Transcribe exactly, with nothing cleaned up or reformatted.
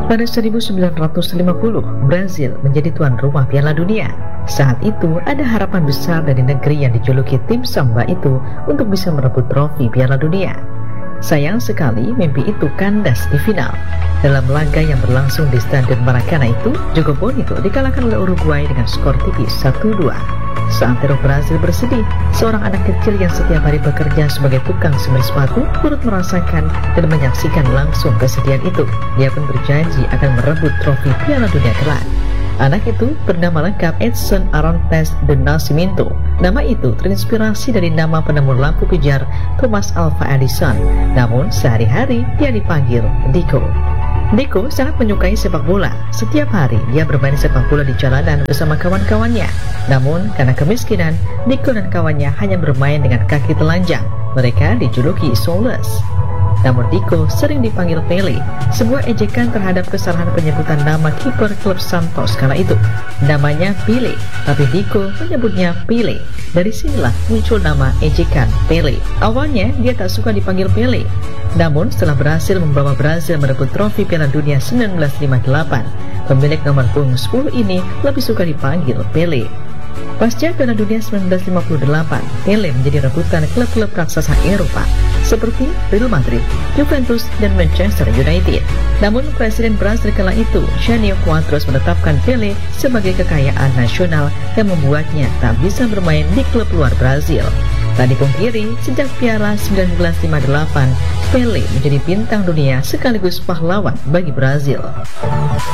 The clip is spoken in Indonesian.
Pada seribu sembilan ratus lima puluh, Brazil menjadi tuan rumah Piala Dunia. Saat itu, ada harapan besar dari negeri yang dijuluki tim Samba itu untuk bisa merebut trofi Piala Dunia. Sayang sekali, mimpi itu kandas di final. Dalam laga yang berlangsung di Stadion Maracanã itu, Jogo Bonito dikalahkan oleh Uruguay dengan skor tipis satu dua. Seantero Brazil bersedih, seorang anak kecil yang setiap hari bekerja sebagai tukang semir sepatu turut merasakan dan menyaksikan langsung kesedihan itu. Dia pun berjanji akan merebut trofi Piala Dunia kelak. Anak itu bernama lengkap Edson Arantes de Nascimento. Nama itu terinspirasi dari nama penemu lampu pijar Thomas Alva Edison. Namun sehari-hari dia dipanggil Dico. Dico sangat menyukai sepak bola. Setiap hari dia bermain sepak bola di jalanan bersama kawan-kawannya. Namun karena kemiskinan, Dico dan kawannya hanya bermain dengan kaki telanjang. Mereka dijuluki soulless. Namun Dico sering dipanggil Pele, sebuah ejekan terhadap kesalahan penyebutan nama kiper klub Santos kala itu. Namanya Pele, tapi Dico menyebutnya Pele. Dari sinilah muncul nama ejekan Pele. Awalnya dia tak suka dipanggil Pele. Namun setelah berhasil membawa Brazil merebut trofi Piala Dunia seribu sembilan ratus lima puluh delapan, pemilik nomor punggung sepuluh ini lebih suka dipanggil Pele. Pasca Piala Dunia seribu sembilan ratus lima puluh delapan, Pele menjadi rebutan klub-klub raksasa Eropa seperti Real Madrid, Juventus, dan Manchester United. Namun Presiden Brazil kala itu, Jânio Quadros, menetapkan Pele sebagai kekayaan nasional yang membuatnya tak bisa bermain di klub luar Brazil. Tak dipungkiri, sejak Piala seribu sembilan ratus lima puluh delapan, Pele menjadi bintang dunia sekaligus pahlawan bagi Brazil.